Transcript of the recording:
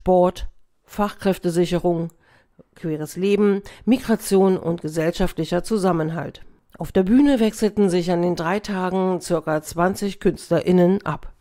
Sport, Fachkräftesicherung, queeres Leben, Migration und gesellschaftlicher Zusammenhalt. Auf der Bühne wechselten sich an den 3 Tagen ca. 20 KünstlerInnen ab.